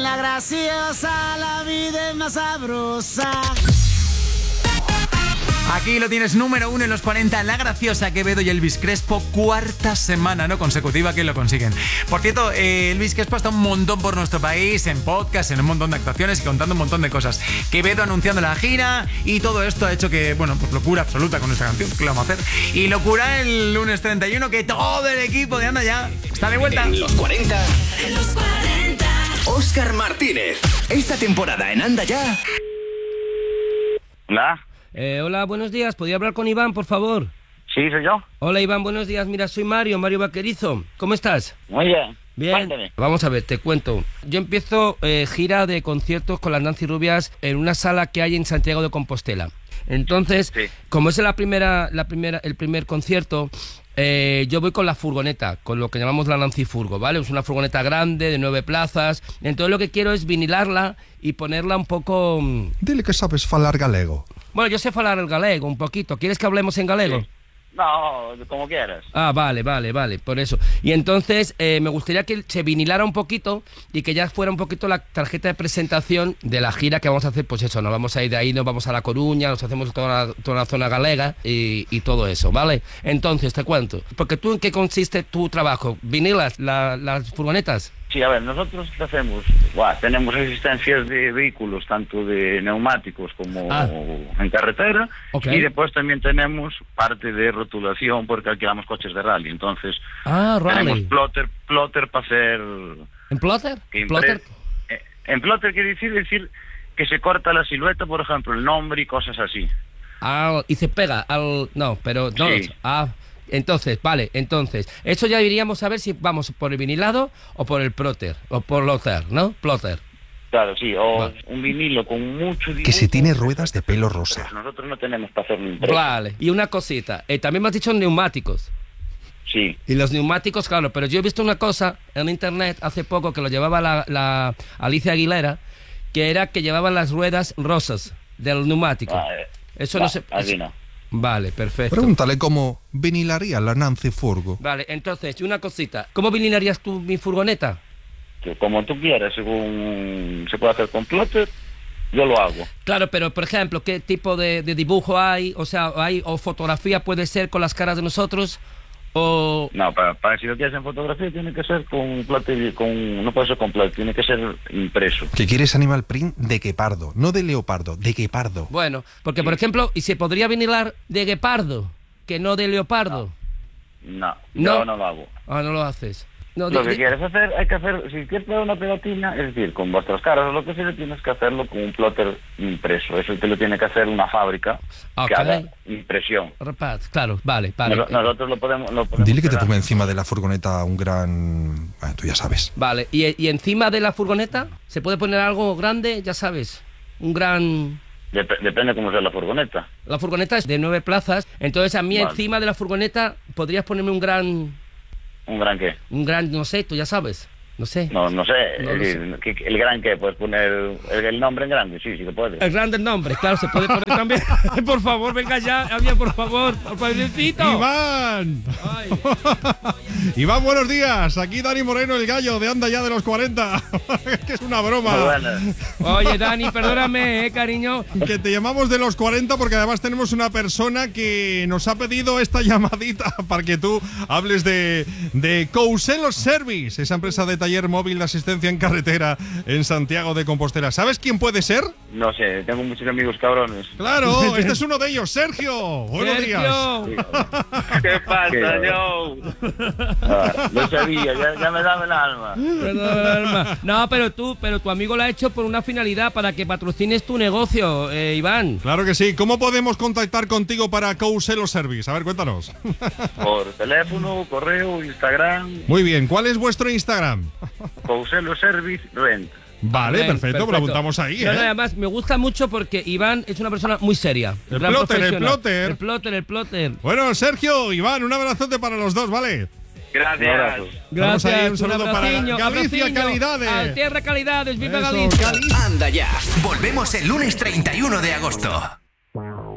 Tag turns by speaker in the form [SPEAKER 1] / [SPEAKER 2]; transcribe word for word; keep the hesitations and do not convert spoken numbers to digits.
[SPEAKER 1] la graciosa, la vida es más sabrosa.
[SPEAKER 2] Aquí lo tienes, número uno en los cuarenta, La Graciosa, Quevedo y Elvis Crespo, cuarta semana no consecutiva que lo consiguen. Por cierto, eh, Elvis Crespo está un montón por nuestro país, en podcast, en un montón de actuaciones y contando un montón de cosas. Quevedo anunciando la gira y todo esto ha hecho que, bueno, pues locura absoluta con nuestra canción, ¿qué le vamos a hacer? Y locura el lunes treinta y uno, que todo el equipo de Anda Ya está de vuelta.
[SPEAKER 3] En los cuarenta, en los cuarenta, Óscar Martínez. Esta temporada en Anda Ya.
[SPEAKER 4] Hola.
[SPEAKER 5] Eh, hola, buenos días. ¿Podría hablar con Iván, por favor?
[SPEAKER 4] Sí, soy yo.
[SPEAKER 5] Hola, Iván, buenos días. Mira, soy Mario, Mario Vaquerizo. ¿Cómo estás?
[SPEAKER 4] Muy bien.
[SPEAKER 5] Bien.
[SPEAKER 4] Cuéntame.
[SPEAKER 5] Vamos a ver, te cuento. Yo empiezo eh, gira de conciertos con las Nancy Rubias en una sala que hay en Santiago de Compostela. Entonces, sí. como es la primera, la primera, el primer concierto, eh, yo voy con la furgoneta, con lo que llamamos la Nancy Furgo, ¿vale? Es una furgoneta grande, de nueve plazas. Entonces lo que quiero es vinilarla y ponerla un poco...
[SPEAKER 6] Dile que sabes falar galego.
[SPEAKER 5] Bueno, yo sé falar el galego un poquito. ¿Quieres que hablemos en galego?
[SPEAKER 4] Sí. No, como quieras.
[SPEAKER 5] Ah, vale, vale, vale, por eso. Y entonces eh, me gustaría que se vinilara un poquito y que ya fuera un poquito la tarjeta de presentación de la gira que vamos a hacer. Pues eso, nos vamos a ir de ahí, nos vamos a La Coruña, nos hacemos toda la, toda la zona galega y, y todo eso, ¿vale? Entonces, te cuento. Porque tú, ¿en qué consiste tu trabajo? ¿Vinilas la, las furgonetas?
[SPEAKER 4] Sí, a ver, nosotros hacemos, bueno, tenemos existencias de vehículos, tanto de neumáticos como ah. en carretera, okay. y después también tenemos parte de rotulación porque alquilamos coches de rally, entonces
[SPEAKER 5] ah, rally.
[SPEAKER 4] tenemos plotter, plotter para hacer...
[SPEAKER 5] ¿En plotter?
[SPEAKER 4] Que impre...
[SPEAKER 5] ¿Plotter?
[SPEAKER 4] Eh, en plotter quiere decir, decir que se corta la silueta, por ejemplo, el nombre y cosas así.
[SPEAKER 5] Ah, y se pega al... No, pero... No,
[SPEAKER 4] sí.
[SPEAKER 5] Ah... Entonces, vale, entonces, eso ya iríamos a ver si vamos por el vinilado o por el plotter, o por lotter, ¿no? Plotter.
[SPEAKER 4] Claro, sí, o vale. un vinilo con mucho dibujo.
[SPEAKER 6] Que si tiene ruedas de pelo rosa.
[SPEAKER 4] Nosotros no tenemos para hacerlo impreso.
[SPEAKER 5] Vale, y una cosita, eh, también me has dicho neumáticos.
[SPEAKER 4] Sí.
[SPEAKER 5] Y los neumáticos, claro, pero yo he visto una cosa en internet hace poco que lo llevaba la, la Alicia Aguilera, que era que llevaban las ruedas rosas del neumático.
[SPEAKER 4] Ah, eh,
[SPEAKER 5] eso
[SPEAKER 4] va,
[SPEAKER 5] no se...
[SPEAKER 4] Así
[SPEAKER 5] eso,
[SPEAKER 4] no.
[SPEAKER 5] Vale, perfecto.
[SPEAKER 6] Pregúntale cómo vinilaría la Nancy Furgo.
[SPEAKER 5] Vale, entonces, una cosita. ¿Cómo vinilarías tú mi furgoneta?
[SPEAKER 4] Que como tú quieras, según se puede hacer con plotter, yo lo hago.
[SPEAKER 5] Claro, pero por ejemplo, ¿qué tipo de, de dibujo hay? O sea, hay o fotografía puede ser con las caras de nosotros o...
[SPEAKER 4] No, para, para si lo quieres en fotografía tiene que ser con plotter, con, no puede ser con plotter, tiene que ser impreso.
[SPEAKER 6] ¿Que quieres animal print de guepardo? No de leopardo, de guepardo.
[SPEAKER 5] Bueno, porque
[SPEAKER 4] sí.
[SPEAKER 5] por ejemplo, ¿y se podría vinilar de guepardo que no de leopardo?
[SPEAKER 4] No,
[SPEAKER 5] no,
[SPEAKER 4] yo no lo hago.
[SPEAKER 5] Ah, no lo haces. No,
[SPEAKER 4] lo
[SPEAKER 5] de,
[SPEAKER 4] que
[SPEAKER 5] de...
[SPEAKER 4] quieres hacer, hay que hacer, si quieres poner una pegatina, es decir, con vuestras caras o lo que sea, tienes que hacerlo con un plotter impreso. Eso te lo tiene que hacer una fábrica
[SPEAKER 5] okay.
[SPEAKER 4] que haga impresión.
[SPEAKER 5] Repart, claro, vale, vale.
[SPEAKER 4] Nos, nosotros lo podemos, lo podemos
[SPEAKER 6] Dile que te
[SPEAKER 4] pegar.
[SPEAKER 6] ponga encima de la furgoneta un gran... Bueno, tú ya sabes.
[SPEAKER 5] Vale, ¿Y, y encima de la furgoneta se puede poner algo grande, ya sabes? Un gran...
[SPEAKER 4] Dep- depende cómo sea la furgoneta.
[SPEAKER 5] La furgoneta es de nueve plazas, entonces a mí
[SPEAKER 4] vale.
[SPEAKER 5] encima de la furgoneta podrías ponerme un gran...
[SPEAKER 4] ¿Un gran qué?
[SPEAKER 5] Un gran, no sé, tú ya sabes, no sé.
[SPEAKER 4] No, no sé,
[SPEAKER 5] no
[SPEAKER 4] el,
[SPEAKER 5] sé.
[SPEAKER 4] ¿qué, el gran qué? ¿Puedes poner el, el nombre en grande? Sí, sí que puedes.
[SPEAKER 5] El grande nombre, claro, se puede poner también. Por favor, venga ya, Javier, por favor, por favorcito.
[SPEAKER 7] ¡Iván! Iván, buenos días. Aquí Dani Moreno, el gallo de Anda Ya de los cuarenta. Que es una broma.
[SPEAKER 4] Muy buenas.
[SPEAKER 5] Oye, Dani, perdóname, eh, cariño.
[SPEAKER 7] Que te llamamos de los cuarenta porque además tenemos una persona que nos ha pedido esta llamadita para que tú hables de, de Couselos Service, esa empresa de taller móvil de asistencia en carretera en Santiago de Compostela. ¿Sabes quién puede ser?
[SPEAKER 4] No sé, tengo muchos amigos cabrones.
[SPEAKER 7] Claro, este es uno de ellos, Sergio. Buenos
[SPEAKER 5] Sergio.
[SPEAKER 7] días.
[SPEAKER 4] ¿Qué pasa, Joe? Ah, lo sabía, ya, ya me daba el alma.
[SPEAKER 5] Perdón, no, pero tú, pero tu amigo lo ha hecho por una finalidad, para que patrocines tu negocio, eh, Iván.
[SPEAKER 7] Claro que sí. ¿Cómo podemos contactar contigo para Couselos Service? A ver, cuéntanos.
[SPEAKER 4] Por teléfono, correo, Instagram.
[SPEAKER 7] Muy bien, ¿cuál es vuestro Instagram?
[SPEAKER 4] Couselos Service Rent.
[SPEAKER 7] Vale,
[SPEAKER 5] Bien,
[SPEAKER 7] perfecto, pues lo apuntamos ahí,
[SPEAKER 5] no,
[SPEAKER 7] ¿eh?
[SPEAKER 5] no, además, me gusta mucho porque Iván es una persona muy seria.
[SPEAKER 7] El
[SPEAKER 5] gran
[SPEAKER 7] plotter, el
[SPEAKER 5] profesional.
[SPEAKER 7] plotter.
[SPEAKER 5] El plotter, el plotter.
[SPEAKER 7] Bueno, Sergio, Iván, un abrazote para los dos, ¿vale?
[SPEAKER 4] Gracias.
[SPEAKER 7] Vamos ahí,
[SPEAKER 5] Gracias,
[SPEAKER 7] un saludo para
[SPEAKER 5] abraciño,
[SPEAKER 7] Galicia
[SPEAKER 5] abraciño.
[SPEAKER 7] Calidades.
[SPEAKER 5] A tierra Calidades, viva
[SPEAKER 7] Eso,
[SPEAKER 5] Galicia.
[SPEAKER 7] Gali-
[SPEAKER 3] Anda Ya. Volvemos el lunes treinta y uno de agosto.